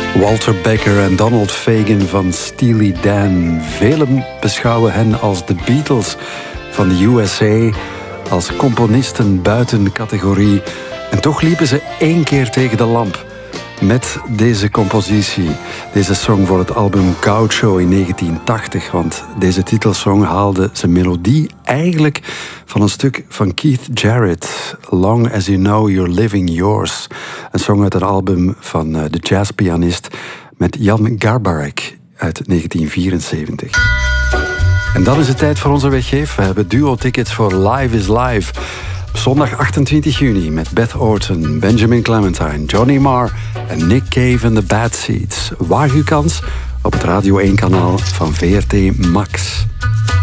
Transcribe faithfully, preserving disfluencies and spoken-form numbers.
Walter Becker en Donald Fagen van Steely Dan. Velen beschouwen hen als de Beatles van de U S A, als componisten buiten categorie. En toch liepen ze één keer tegen de lamp met deze compositie. Deze song voor het album Gaucho in negentien tachtig. Want deze titelsong haalde zijn melodie eigenlijk van een stuk van Keith Jarrett. Long as you know you're living yours. Een song uit het album van de jazzpianist met Jan Garbarek uit negentien vierenzeventig. En dan is het tijd voor onze weggeef. We hebben duo-tickets voor Live is Live. Zondag achtentwintig juni met Beth Orton, Benjamin Clementine, Johnny Marr en Nick Cave en The Bad Seeds. Waag uw kans op het Radio één kanaal van V R T Max.